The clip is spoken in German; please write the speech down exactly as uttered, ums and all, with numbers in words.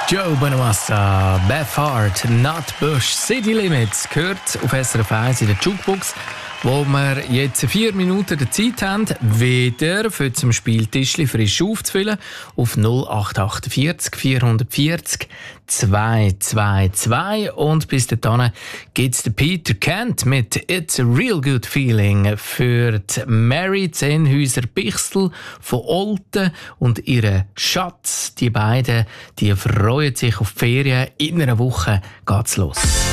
Joe Bonamassa, Beth Hart, Nut Bush, City Limits gehört auf S R F eins in der Jukebox, wo wir jetzt vier Minuten der Zeit haben, wieder für zum Spieltischli frisch aufzufüllen auf null acht acht vier vier vier null zwei zwei zwei. Und bis dahin gibt es den Peter Kent mit «It's a Real Good Feeling» für die Mary Zehnhäuser-Bichsel von Olten und ihren Schatz. Die beiden die freuen sich auf die Ferien. In einer Woche geht's los.